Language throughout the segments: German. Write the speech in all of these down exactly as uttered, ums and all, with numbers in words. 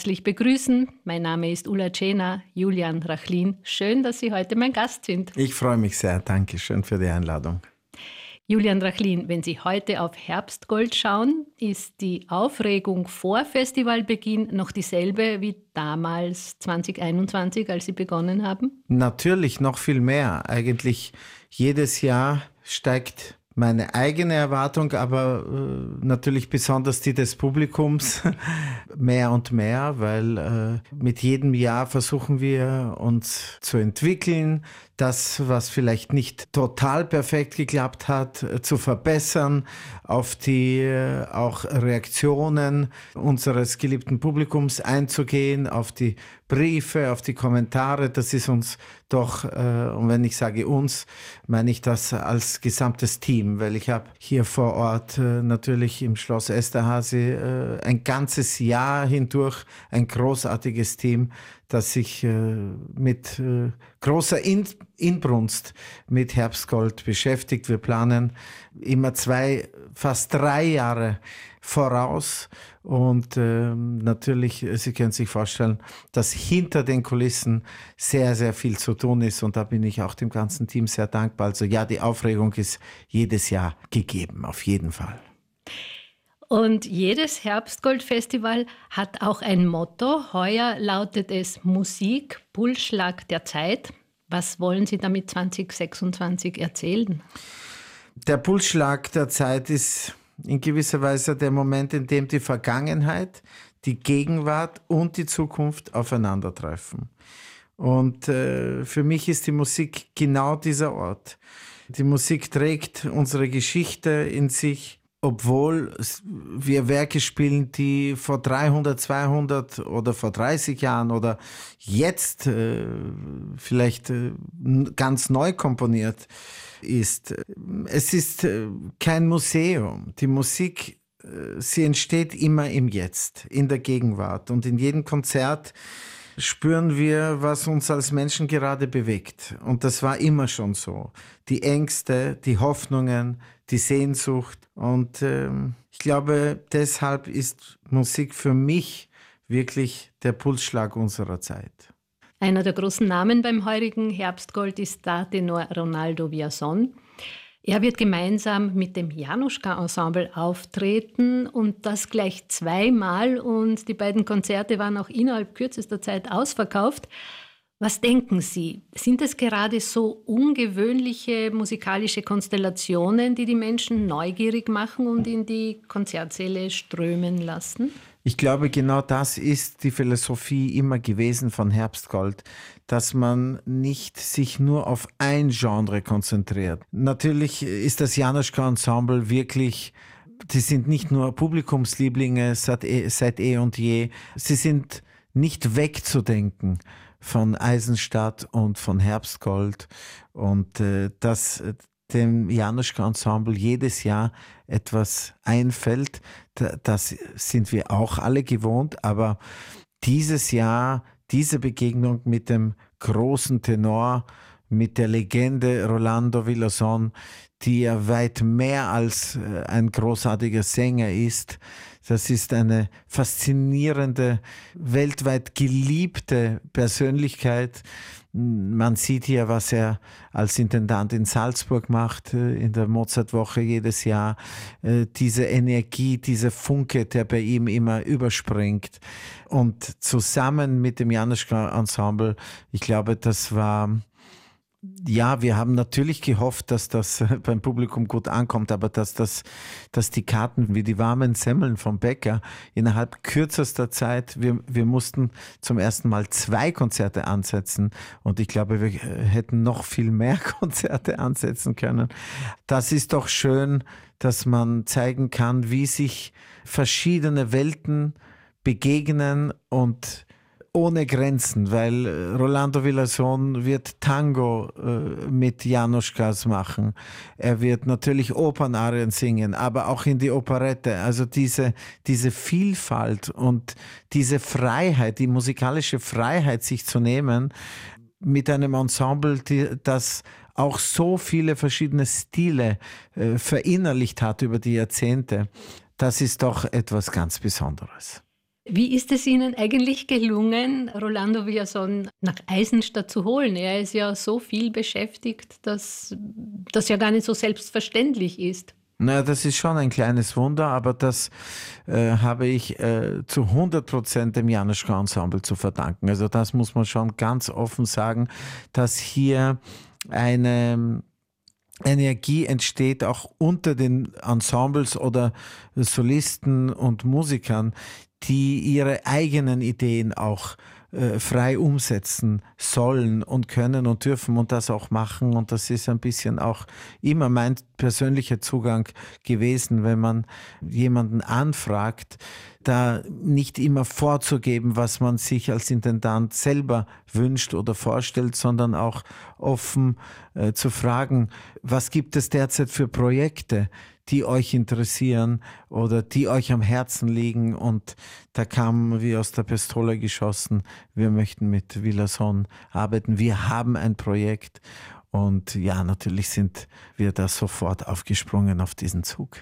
herzlich begrüßen. Mein Name ist Ulla Cena, Julian Rachlin. Schön, dass Sie heute mein Gast sind. Ich freue mich sehr. Danke schön für die Einladung. Julian Rachlin, wenn Sie heute auf Herbstgold schauen, ist die Aufregung vor Festivalbeginn noch dieselbe wie damals zwanzig einundzwanzig, als Sie begonnen haben? Natürlich noch viel mehr. Eigentlich jedes Jahr steigt meine eigene Erwartung, aber äh, natürlich besonders die des Publikums mehr und mehr, weil äh, mit jedem Jahr versuchen wir uns zu entwickeln, das, was vielleicht nicht total perfekt geklappt hat, äh, zu verbessern, auf die äh, auch Reaktionen unseres geliebten Publikums einzugehen, auf die Briefe, auf die Kommentare. Das ist uns doch, äh, und wenn ich sage uns, meine ich das als gesamtes Team, weil ich habe hier vor Ort äh, natürlich im Schloss Esterházy äh, ein ganzes Jahr hindurch ein großartiges Team, das sich äh, mit äh, großer In Inbrunst mit Herbstgold beschäftigt. Wir planen immer zwei, fast drei Jahre voraus und äh, natürlich, Sie können sich vorstellen, dass hinter den Kulissen sehr, sehr viel zu tun ist und da bin ich auch dem ganzen Team sehr dankbar. Also ja, die Aufregung ist jedes Jahr gegeben, auf jeden Fall. Und jedes Herbstgold-Festival hat auch ein Motto. Heuer lautet es Musik, Pulsschlag der Zeit. Was wollen Sie damit zwanzig sechsundzwanzig erzählen? Der Pulsschlag der Zeit ist in gewisser Weise der Moment, in dem die Vergangenheit, die Gegenwart und die Zukunft aufeinandertreffen. Und äh, für mich ist die Musik genau dieser Ort. Die Musik trägt unsere Geschichte in sich, obwohl wir Werke spielen, die vor dreihundert, zweihundert oder vor dreißig Jahren oder jetzt äh, vielleicht äh, ganz neu komponiert ist. Es ist äh, kein Museum. Die Musik, äh, sie entsteht immer im Jetzt, in der Gegenwart. Und in jedem Konzert spüren wir, was uns als Menschen gerade bewegt. Und das war immer schon so. Die Ängste, die Hoffnungen, die Sehnsucht. Und ähm, ich glaube, deshalb ist Musik für mich wirklich der Pulsschlag unserer Zeit. Einer der großen Namen beim heurigen Herbstgold ist der Tenor Ronaldo Villazón. Er wird gemeinsam mit dem Januschka-Ensemble auftreten und das gleich zweimal. Und die beiden Konzerte waren auch innerhalb kürzester Zeit ausverkauft. Was denken Sie? Sind es gerade so ungewöhnliche musikalische Konstellationen, die die Menschen neugierig machen und in die Konzertsäle strömen lassen? Ich glaube, genau das ist die Philosophie immer gewesen von Herbstgold, dass man nicht sich nur auf ein Genre konzentriert. Natürlich ist das Januschka-Ensemble wirklich, die sind nicht nur Publikumslieblinge seit eh, seit eh und je, sie sind nicht wegzudenken von Eisenstadt und von Herbstgold und äh, dass dem Januschka-Ensemble jedes Jahr etwas einfällt, das sind wir auch alle gewohnt, aber dieses Jahr, diese Begegnung mit dem großen Tenor, mit der Legende Rolando Villazón, die ja weit mehr als ein großartiger Sänger ist. Das ist eine faszinierende, weltweit geliebte Persönlichkeit. Man sieht hier, was er als Intendant in Salzburg macht, in der Mozartwoche jedes Jahr. Diese Energie, dieser Funke, der bei ihm immer überspringt. Und zusammen mit dem Januschka-Ensemble, ich glaube, das war... Ja, wir haben natürlich gehofft, dass das beim Publikum gut ankommt, aber dass, das, dass die Karten wie die warmen Semmeln vom Bäcker innerhalb kürzester Zeit, wir, wir mussten zum ersten Mal zwei Konzerte ansetzen und ich glaube, wir hätten noch viel mehr Konzerte ansetzen können. Das ist doch schön, dass man zeigen kann, wie sich verschiedene Welten begegnen und ohne Grenzen, weil Rolando Villazón wird Tango äh, mit Januschkas machen. Er wird natürlich Opernarien singen, aber auch in die Operette. Also diese, diese Vielfalt und diese Freiheit, die musikalische Freiheit, sich zu nehmen, mit einem Ensemble, die, das auch so viele verschiedene Stile äh, verinnerlicht hat über die Jahrzehnte, das ist doch etwas ganz Besonderes. Wie ist es Ihnen eigentlich gelungen, Rolando Villazón nach Eisenstadt zu holen? Er ist ja so viel beschäftigt, dass das ja gar nicht so selbstverständlich ist. Na, das ist schon ein kleines Wunder, aber das äh, habe ich äh, zu hundert Prozent dem Januschka-Ensemble zu verdanken. Also das muss man schon ganz offen sagen, dass hier eine Energie entsteht, auch unter den Ensembles oder Solisten und Musikern, die ihre eigenen Ideen auch äh, frei umsetzen sollen und können und dürfen und das auch machen. Und das ist ein bisschen auch immer mein persönlicher Zugang gewesen, wenn man jemanden anfragt, da nicht immer vorzugeben, was man sich als Intendant selber wünscht oder vorstellt, sondern auch offen äh, zu fragen, was gibt es derzeit für Projekte, die euch interessieren oder die euch am Herzen liegen. Und da kam wie aus der Pistole geschossen, wir möchten mit Villazón arbeiten, wir haben ein Projekt. Und ja, natürlich sind wir da sofort aufgesprungen auf diesen Zug.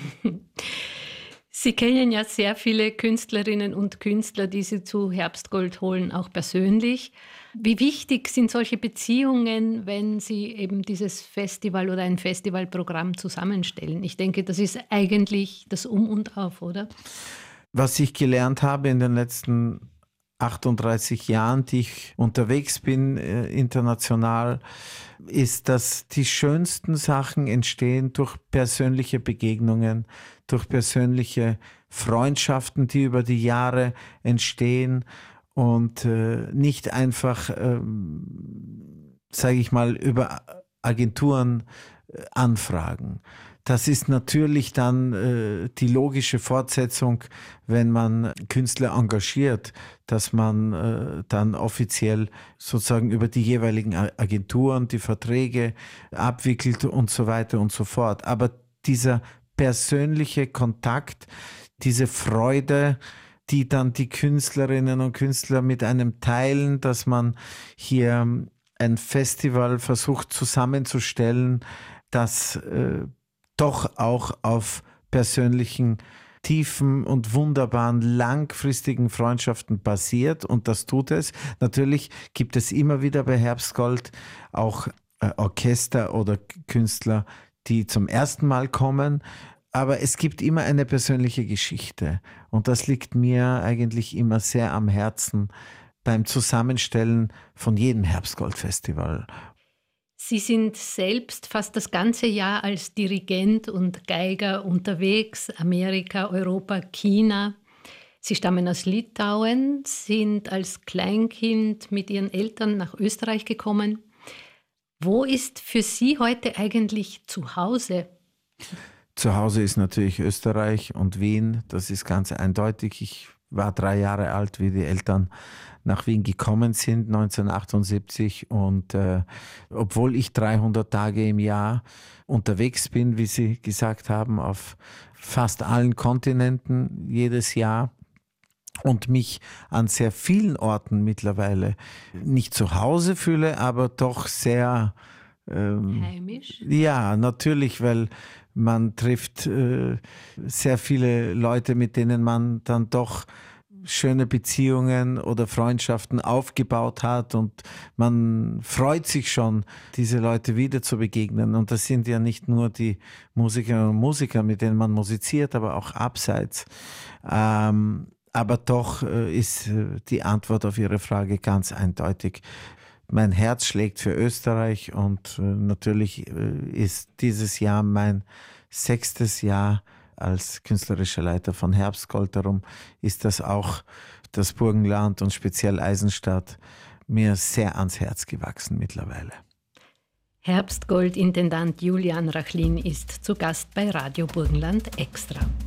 Sie kennen ja sehr viele Künstlerinnen und Künstler, die Sie zu Herbstgold holen, auch persönlich. Wie wichtig sind solche Beziehungen, wenn Sie eben dieses Festival oder ein Festivalprogramm zusammenstellen? Ich denke, das ist eigentlich das Um und Auf, oder? Was ich gelernt habe in den letzten achtunddreißig Jahren, die ich unterwegs bin, äh, international, ist, dass die schönsten Sachen entstehen durch persönliche Begegnungen, durch persönliche Freundschaften, die über die Jahre entstehen und äh, nicht einfach, ähm, sage ich mal, über Agenturen äh, anfragen. Das ist natürlich dann äh, die logische Fortsetzung, wenn man Künstler engagiert, dass man äh, dann offiziell sozusagen über die jeweiligen Agenturen die Verträge abwickelt und so weiter und so fort. Aber dieser persönliche Kontakt, diese Freude, die dann die Künstlerinnen und Künstler mit einem teilen, dass man hier ein Festival versucht zusammenzustellen, das äh, doch auch auf persönlichen, tiefen und wunderbaren, langfristigen Freundschaften basiert. Und das tut es. Natürlich gibt es immer wieder bei Herbstgold auch äh, Orchester oder Künstler, die zum ersten Mal kommen. Aber es gibt immer eine persönliche Geschichte. Und das liegt mir eigentlich immer sehr am Herzen beim Zusammenstellen von jedem Herbstgold-Festival. Sie sind selbst fast das ganze Jahr als Dirigent und Geiger unterwegs, Amerika, Europa, China. Sie stammen aus Litauen, sind als Kleinkind mit Ihren Eltern nach Österreich gekommen. Wo ist für Sie heute eigentlich zu Hause? Zu Hause ist natürlich Österreich und Wien, das ist ganz eindeutig. Ich war drei Jahre alt, wie die Eltern nach Wien gekommen sind, neunzehnhundertachtundsiebzig. Und äh, obwohl ich dreihundert Tage im Jahr unterwegs bin, wie Sie gesagt haben, auf fast allen Kontinenten jedes Jahr und mich an sehr vielen Orten mittlerweile nicht zu Hause fühle, aber doch sehr ähm, heimisch. Ja, natürlich, weil man trifft äh, sehr viele Leute, mit denen man dann doch schöne Beziehungen oder Freundschaften aufgebaut hat und man freut sich schon, diese Leute wieder zu begegnen. Und das sind ja nicht nur die Musikerinnen und Musiker, mit denen man musiziert, aber auch abseits. Ähm, aber doch äh, ist äh, die Antwort auf Ihre Frage ganz eindeutig. Mein Herz schlägt für Österreich und äh, natürlich äh, ist dieses Jahr mein sechstes Jahr als künstlerischer Leiter von Herbstgold. Darum ist das auch das Burgenland und speziell Eisenstadt mir sehr ans Herz gewachsen mittlerweile. Herbstgold-Intendant Julian Rachlin ist zu Gast bei Radio Burgenland Extra.